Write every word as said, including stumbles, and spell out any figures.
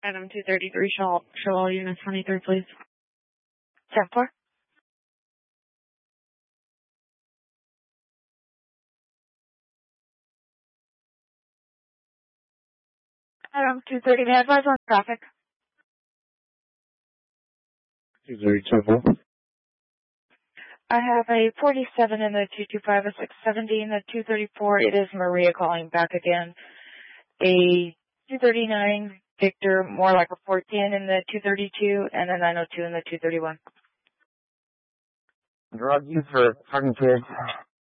Item two thirty-three, show, show all units twenty-third, please. ten four. Item two thirty, may I advise on traffic? two thirty, ten four. I have a forty-seven in the two twenty-five, a six seventy in the two thirty-four. It is Maria calling back again. A two thirty-nine Victor, more like a four ten in the two thirty-two, and a nine oh two in the two thirty-one. Drug use for fucking kids.